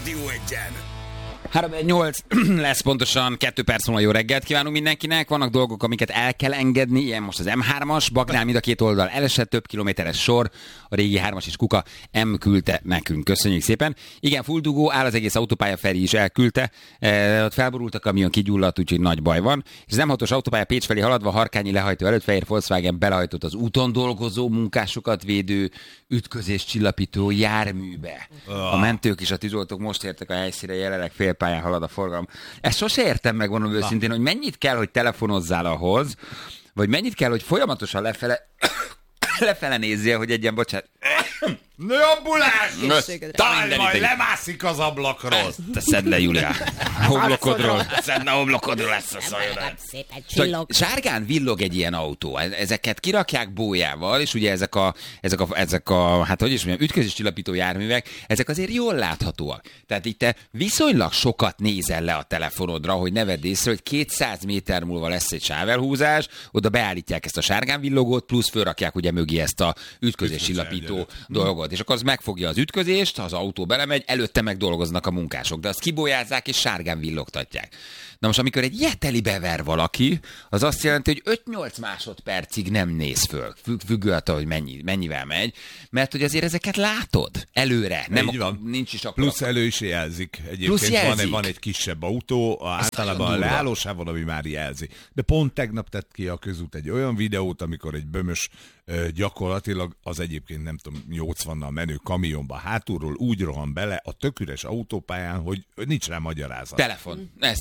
Rádió Egyen. 3-8 lesz pontosan, 2 perc múlva jó reggelt kívánunk mindenkinek. Vannak dolgok, amiket el kell engedni, ilyen most az M3-as, Bagnál mind a két oldal elesett, több kilométeres sor, a régi 3-as is kuka, M küldte nekünk. Köszönjük szépen. Igen, full dugó, áll az egész autópálya, Feri is elküldte. Ott felborult a kamion, kigyulladt, úgyhogy nagy baj van. És az M6-os autópálya Pécs felé haladva, Harkányi lehajtó előtt fehér Volkswagen belehajtott az úton dolgozó, munkásokat védő, ütközés csillapító járműbe. A mentők és a tűzoltók most értek a helyszínre, jelenleg félpályán halad a forgalom. Ezt sose értem meg, mondom őszintén, hogy mennyit kell, hogy telefonozzál ahhoz, vagy mennyit kell, hogy folyamatosan lefele nézzél, hogy egy ilyen, bocsánat, Nőambulás! Majd lemászik az ablakról. Te szedd le, Julia. Homlokodról. Szedd le homlokodról ezt a szajodat. Szóval sárgán villog egy ilyen autó. Ezeket kirakják bójával, és ugye ezek a hát hogy is mondjam, ütközés csillapító járművek, ezek azért jól láthatóak. Tehát itt te viszonylag sokat nézel le a telefonodra, hogy ne vedd észre, hogy 200 méter múlva lesz egy sávelhúzás, oda beállítják ezt a sárgán villogót, plusz fölrakják ugye mögé ezt a ütközés csillapító dolgot. És akkor az megfogja az ütközést, az autó belemegy, előtte meg dolgoznak a munkások, de azt kibójázzák és sárgán villogtatják. Na most, amikor egy ilyeteli bever valaki, az azt jelenti, hogy 5-8 másodpercig nem néz föl, függő attól, hogy mennyivel megy, mert hogy azért ezeket látod előre. Nincs is akkor. Plusz elő is jelzik. Egyébként van egy kisebb autó, általában a leállósában, ami már jelzi. De pont tegnap tett ki a közút egy olyan videót, amikor egy bömös gyakorlatilag az egyébként nem tudom 80-nal menő kamionba hátulról úgy rohan bele a tök üres autópályán, hogy nincs rá magyarázat. Telefon. Ez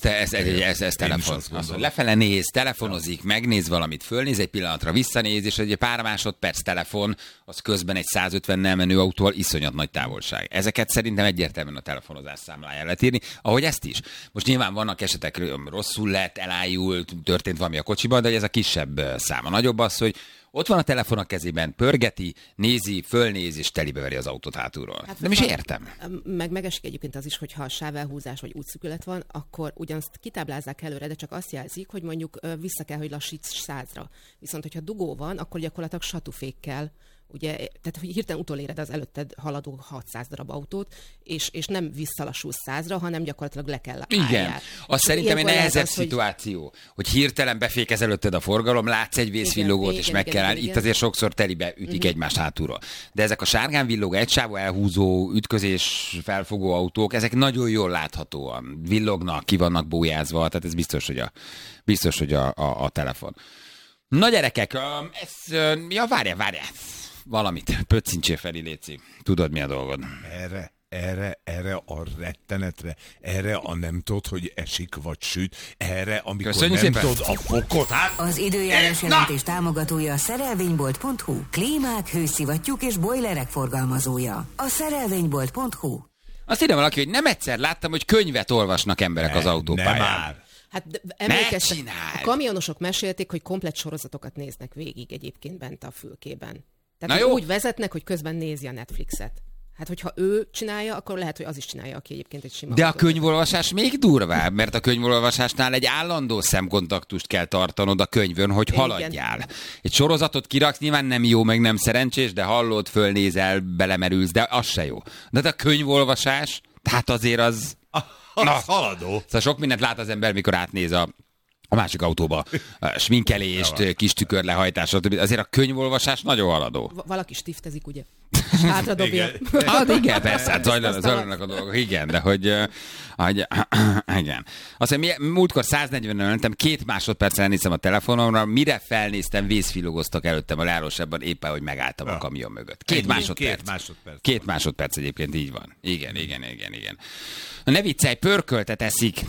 telefon. Lefele néz, telefonozik, megnéz valamit, fölnéz egy pillanatra, visszanéz, és egy pár másodperc telefon, az közben egy 150-nel menő autóval iszonyat nagy távolság. Ezeket szerintem egyértelműen a telefonozás számlájára lehet írni, ahogy ezt is. Most nyilván vannak esetek, rosszul lett, elájult, történt valami a kocsiban, de ez a kisebb szám. A nagyobb az, hogy ott van a telefon a kezében, pörgeti, nézi, fölnéz és telibeveri az autót hátulról. Hát nem is értem. Megesik egyébként az is, hogy ha sávelhúzás vagy útszűkület van, akkor ugyanazt kitáblázzák előre, de csak azt jelzik, hogy mondjuk vissza kell, hogy lassíts 100-ra. Viszont, hogyha dugó van, akkor gyakorlatilag satúfékkel, ugye, tehát hogy hirtelen utoléred az előtted haladó 600 darab autót, és nem visszalassulsz 100-ra, hanem gyakorlatilag le kell álljál. Igen, azt szerintem egy nehezebb szituáció, hogy hirtelen befékez előtted a forgalom, látsz egy vészvillogót, és meg kell állni. Itt azért sokszor telibe ütik egymást hátulról. De ezek a sárgán villogó, egysávú elhúzó, ütközés felfogó autók, ezek nagyon jól láthatóan villognak, ki vannak bójázva, tehát ez biztos, hogy a telefon. Na gyerekek, várjál. Valamit, pöccintsél Feri, léci. Tudod, mi a dolgod? Erre a rettenetre, erre a nem tudod, hogy esik vagy süt, erre, amikor köszönjük nem szépen. tudod a fokot. Az időjárás jelentés támogatója a szerelvénybolt.hu. Klímák, hőszivattyúk és bojlerek forgalmazója. A szerelvénybolt.hu. Azt írja valaki, hogy nem egyszer láttam, hogy könyvet olvasnak emberek az autópályán. Nem már. Hát emlékeztek, a kamionosok mesélték, hogy komplett sorozatokat néznek végig egyébként bent a fülkében. Tehát úgy vezetnek, hogy közben nézi a Netflixet. Hát, hogyha ő csinálja, akkor lehet, hogy az is csinálja, aki egyébként egy sima. De a könyvolvasás még durvább, mert a könyvolvasásnál egy állandó szemkontaktust kell tartanod a könyvön, hogy haladjál. Egy sorozatot kiraksz, nyilván nem jó, meg nem szerencsés, de hallod, fölnézel, belemerülsz, de az se jó. De a könyvolvasás, hát azért az haladó. Szóval sok mindent lát az ember, mikor átnéz a másik autóba, sminkelést, kis tükörlehajtás, azért a könyvolvasás nagyon haladó. Valaki stiftezik, ugye? Hátradobja. Igen, persze, hát zajlanak a dolgok. Igen, de hogy igen. Azt hiszem, múltkor 140-en mentem, 2 másodpercen elnéztem a telefonomra, mire felnéztem, vészfilogoztak előttem a leállósában, éppen, hogy megálltam a kamion mögött. 2 másodperc. 2 másodperc egyébként, így van. Igen. Ne viccelj, pörköltet eszik.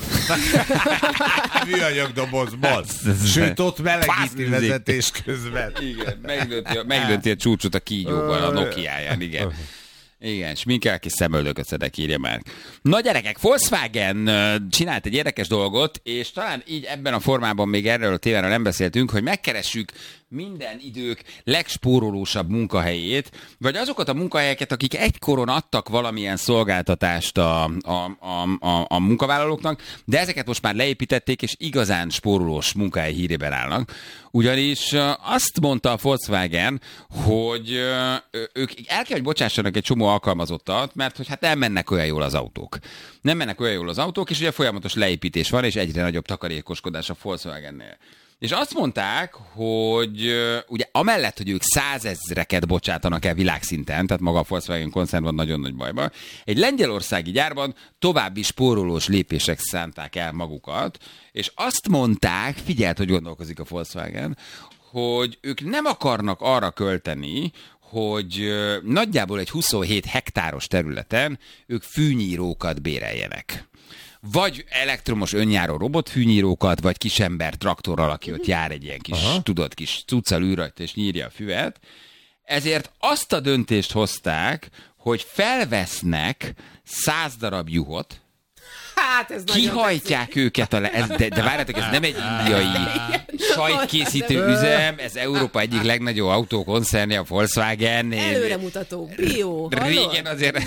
Műanyag dobozból. Sőt, ott melegíti vezetés közben. Igen, meglőtti a csúcsot a kígyóban, a Nokiáján, igen. Igen, sminkelki szemöldököt szedek, írja már. Na gyerekek, Volkswagen csinált egy érdekes dolgot, és talán így ebben a formában még erről a témáról nem beszéltünk, hogy megkeressük minden idők legspórolósabb munkahelyét, vagy azokat a munkahelyeket, akik egykoron adtak valamilyen szolgáltatást a munkavállalóknak, de ezeket most már leépítették, és igazán spórolós munkahely hírében állnak. Ugyanis azt mondta a Volkswagen, hogy ők el kell, hogy bocsássanak egy csomó alkalmazottat, mert hogy hát nem mennek olyan jól az autók. Nem mennek olyan jól az autók, és ugye folyamatos leépítés van, és egyre nagyobb takarékoskodás a Volkswagennél. És azt mondták, hogy ugye amellett, hogy ők 100 000-eket bocsátanak el világszinten, tehát maga a Volkswagen koncern van nagyon nagy bajban, egy lengyelországi gyárban további spórolós lépések szánták el magukat, és azt mondták, figyeld, hogy gondolkozik a Volkswagen, hogy ők nem akarnak arra költeni, hogy nagyjából egy 27 hektáros területen ők fűnyírókat béreljenek. Vagy elektromos önjáró robotfűnyírókat, vagy kisember traktorral, aki ott jár egy ilyen kis, kis cuccal ül rajta és nyírja a füvet. Ezért azt a döntést hozták, hogy felvesznek 100 darab juhot, Hát ez kihajtják őket, de várjátok, ez nem egy indiai sajtkészítő üzem, ez Európa egyik legnagyobb autókoncernje, a Volkswagen. Előremutató, bio. Régen azért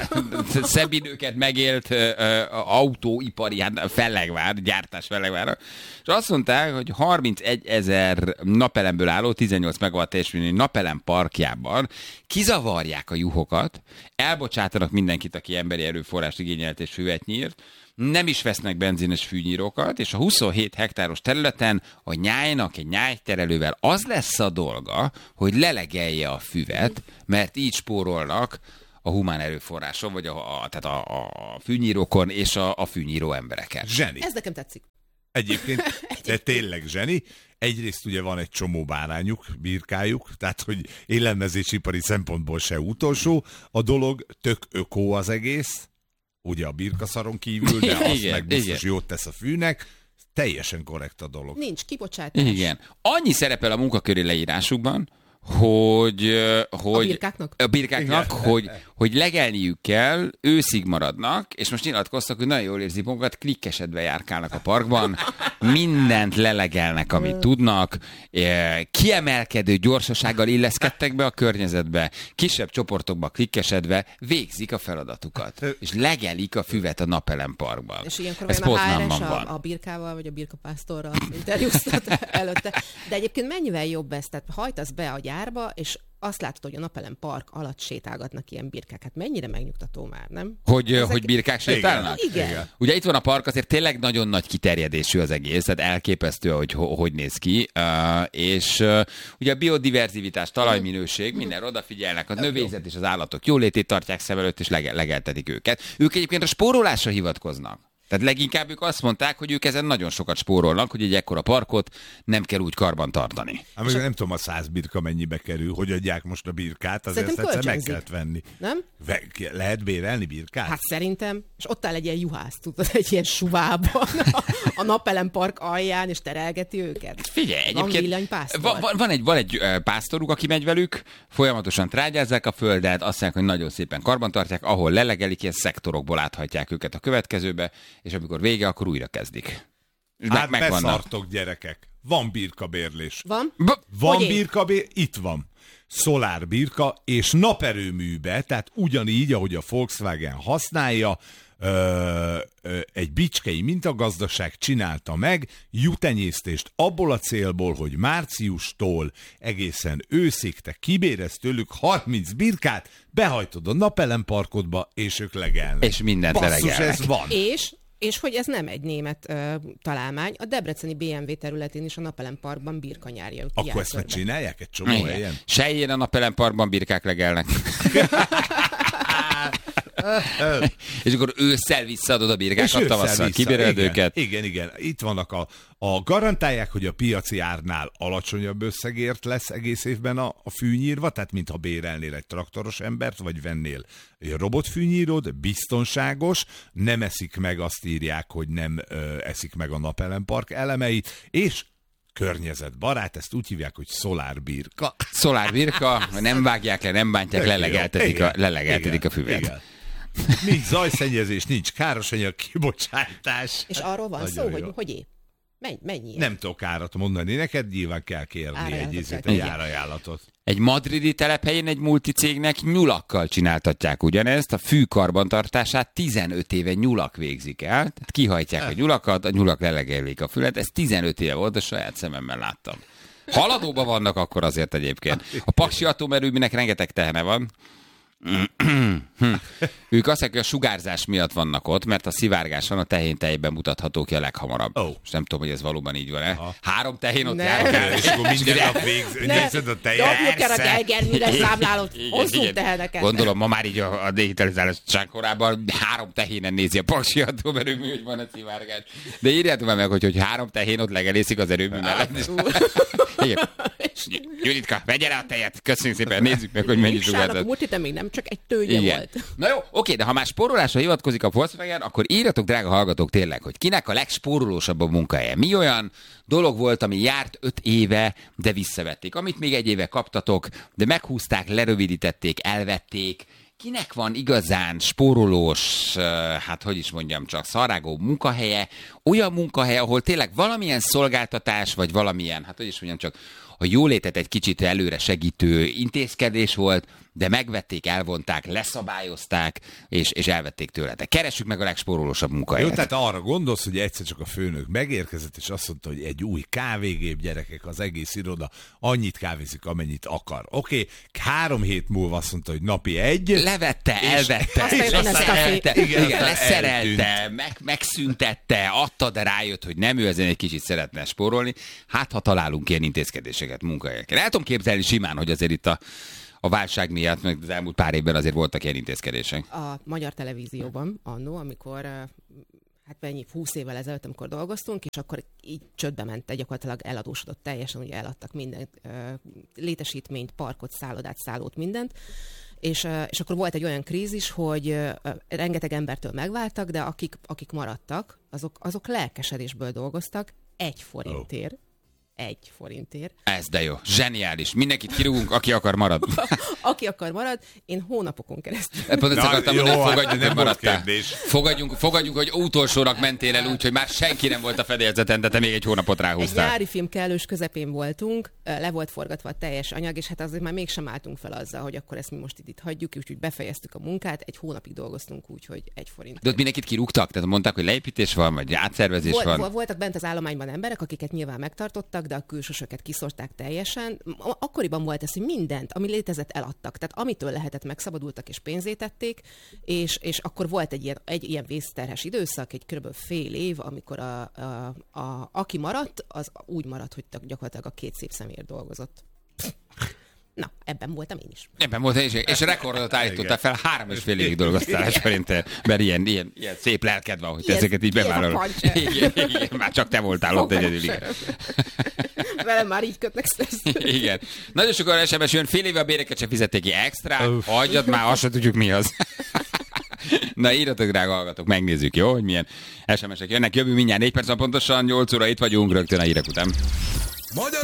szebinőket megélt autóipari, hát Fellegvár, gyártás Fellegvárra. És azt mondták, hogy 31 000 napelemből álló 18 megawatt teljesítményű napelem parkjában kizavarják a juhokat, elbocsátanak mindenkit, aki emberi erőforrást igényelt és füvet nyírt, nem is vesznek benzines fűnyírókat, és a 27 hektáros területen a nyájnak egy nyájterelővel az lesz a dolga, hogy lelegelje a füvet, mert így spórolnak a humán erőforráson, vagy tehát a fűnyírókon és a fűnyíró embereken. Zseni. Ez nekem tetszik. Egyébként, de tényleg zseni. Egyrészt ugye van egy csomó bárányuk, birkájuk, tehát hogy élelmezésipari szempontból se utolsó. A dolog tök ökó az egész, ugye a birkaszaron kívül, de az meg biztos jót tesz a fűnek. Teljesen korrekt a dolog. Nincs kibocsátás. Igen. Annyi szerepel a munkaköri leírásukban, hogy a birkáknak hogy legelniük kell, őszig maradnak, és most nyilatkoztak, hogy nagyon jól érzik magukat, klikkesedve járkálnak a parkban, mindent lelegelnek, amit tudnak, kiemelkedő gyorsasággal illeszkedtek be a környezetbe, kisebb csoportokba klikkesedve végzik a feladatukat, és legelik a füvet a Napelem parkban. És ilyenkor ez a HRS a birkával, vagy a birkapásztorral interjúztat előtte. De egyébként mennyivel jobb ez? Tehát hajtasz be a gyárba, és azt látod, hogy a Napelem park alatt sétálgatnak ilyen birkák. Hát mennyire megnyugtató már, nem? Hogy birkák sétálnak? Igen. Ugye itt van a park, azért tényleg nagyon nagy kiterjedésű az egész, tehát elképesztő, hogy néz ki, és ugye a biodiverzivitás, talajminőség, mindenre odafigyelnek, a növényzet és az állatok jólétét tartják szem előtt, és legeltetik őket. Ők egyébként a spórolásra hivatkoznak. Tehát leginkább ők azt mondták, hogy ők ezen nagyon sokat spórolnak, hogy egy ekkora parkot nem kell úgy karban tartani. Hát nem tudom, a 100 birka mennyibe kerül, hogy adják most a birkát, azért ezt egyszer meg kellett venni. Nem? Lehet bérelni birkát? Hát szerintem, és ott áll egy ilyen juhász, tudod, egy ilyen suvában a Napelem park alján, és terelgeti őket. Figyelj, egyébként van egy pásztoruk, aki megy velük, folyamatosan trágyázzák a földet, azt mondják, hogy nagyon szépen karban tartják, ahol lelegelik, ilyen szektorokból áthatják őket a következőbe, és amikor vége, akkor újra kezdik. Hát beszartok, gyerekek. Van birkabérlés. Van? Van birkabérlés, itt van. Szolár birka és naperőműbe, tehát ugyanígy, ahogy a Volkswagen használja, egy bicskei mintagazdaság csinálta meg juhtenyésztést abból a célból, hogy márciustól egészen őszig te kibérez tőlük 30 birkát, behajtod a Napelem parkodba, és ők legelnek. És mindent lelegelnek. Ez van. És hogy ez nem egy német találmány, a debreceni BMW területén is a Napelem parkban birkanyárja. Akkor ezt megcsinálják egy csomó helyen? Sejjén a Napelem parkban birkák legelnek. És akkor ősszel visszaadod a birkákat, tavasszal kibéreled őket. Igen. Itt vannak a garantálják, hogy a piaci árnál alacsonyabb összegért lesz egész évben a fűnyírva, tehát mintha bérelnél egy traktoros embert, vagy vennél egy robotfűnyírót, biztonságos, nem eszik meg, azt írják, hogy nem eszik meg a Napelem park elemeit, és környezetbarát, ezt úgy hívják, hogy szolárbirka. Szolárbirka, nem vágják le, nem bántják, lelegeltetik a füvet. Igen. Nincs zajszennyezés, nincs károsanyag kibocsátás. És arról van szó, hogy épp. Mennyi? Nem tudok árat mondani. Neked nyilván kell kérni egy árajánlatot. Egy madridi telephelyén egy multicégnek nyulakkal csináltatják ugyanezt, a fű karbantartását 15 éve nyulak végzik el. Tehát kihajtják a nyulakat, a nyulak lelegelik a fület. Ez 15 éve volt, a saját szememmel láttam. Haladóban vannak akkor azért egyébként. A Paksi atomerőműnek rengeteg tehene van. Ők azt mondják, hogy a sugárzás miatt vannak ott, mert a szivárgáson a tehéntejben mutatható ki a leghamarabb. És nem tudom, hogy ez valóban így van-e. 3 tehén ott járnak. És akkor minden nap végzed a tejet. Dobjuk el a Geiger-Müller számlálót, hosszú teheneket. Gondolom, ma már így a digitalizálás korában 3 tehénen nézi a Paksi atomerőmű, hogy van a szivárgás. De írjátok már meg, hogy 3 tehén ott legelészik az erőmű mellett. Juditka, vegye le a tejet. Köszönjük szépen, nézzük meg, hogy mennyi sugárzat. Múlt még nem csak egy tőgye volt. Na jó, oké, de ha már spórolásra hivatkozik a Volkswagen, akkor írjatok, drága hallgatók, tényleg, hogy kinek a legspórolósabb a munkahelye. Mi olyan dolog volt, ami járt 5 éve, de visszavették. Amit még 1 éve kaptatok, de meghúzták, lerövidítették, elvették. Kinek van igazán spórolós, hát hogy is mondjam csak, szarágó munkahelye, olyan munkahelye, ahol tényleg valamilyen szolgáltatás, vagy valamilyen, hát hogy is mondjam csak, a jólétet egy kicsit előre segítő intézkedés volt, de megvették, elvonták, leszabályozták, és elvették tőle. De keressük meg a legspórolósabb munkahelyet. Jó, tehát arra gondolsz, hogy egyszer csak a főnök megérkezett, és azt mondta, hogy egy új kávégép, gyerekek, az egész iroda annyit kávézik, amennyit akar. Oké, 3 hét múlva azt mondta, hogy napi 1. Levette, elvette, leszerelte, megszüntette, adta, de rájött, hogy nem, ő ezen egy kicsit szeretne spórolni. Hát, ha találunk ilyen intézkedéseket munkahelyeken. El tudom képzelni simán, hogy azért itt a válság miatt, meg az elmúlt pár évben azért voltak ilyen intézkedések. A Magyar Televízióban annó, amikor hát mennyi 20 évvel ezelőtt, amikor dolgoztunk, és akkor így csődbe ment, gyakorlatilag eladósodott teljesen, ugye eladtak mindent, létesítményt, parkot, szállodát, szállót, mindent, és akkor volt egy olyan krízis, hogy rengeteg embertől megváltak, de akik maradtak, azok lelkesedésből dolgoztak 1 forintért. 1 forintért. Ez de jó. Zseniális. Mindenkit kirúgunk, aki akar marad. Aki akar marad, én hónapokon keresztül. Pont ezt akartam mondani, fogadjunk, hogy maradtál. Fogadjunk, hogy utolsónak mentél el úgy, hogy már senki nem volt a fedélzeten, de te még 1 hónapot ráhúztál. Egy nyári film kellős közepén voltunk, le volt forgatva a teljes anyag, és hát azért már mégsem álltunk fel azzal, hogy akkor ezt mi most itt hagyjuk, úgyhogy befejeztük a munkát, 1 hónapig dolgoztunk úgy, hogy 1 forint. De ott mindenkit kirúgtak? Tehát mondták, hogy leépítés van, vagy átszervezés van? Voltak bent az állományban emberek, akiket nyilván megtartottak, de a külsősöket kiszorták teljesen. Akkoriban volt ez, hogy mindent, ami létezett, eladtak. Tehát amitől lehetett, megszabadultak és pénzét tették, és akkor volt egy ilyen vészterhes időszak, egy kb. Fél év, amikor aki maradt, az úgy maradt, hogy gyakorlatilag a 2 szép személyért dolgozott. Na, ebben voltam én is. Ebben voltam én is, és rekordot állítottál fel, 3,5 évig dolgoztál egy forintért, mert ilyen szép lelked van, hogy ezeket így bevállalod. Igen, már csak te voltál ott egyedül. Velem már így kötnek szerződést. Igen. Nagyon sokan SMS jön, fél éve a béreket sem fizették ki extra, hagyjad már, azt se tudjuk mi az. Na írjatok, drága hallgatók, megnézzük, jó, hogy milyen SMS-ek jönnek. Jövő mindjárt 4 perc, pontosan 8 óra itt vagyunk, rögtön a hírek után.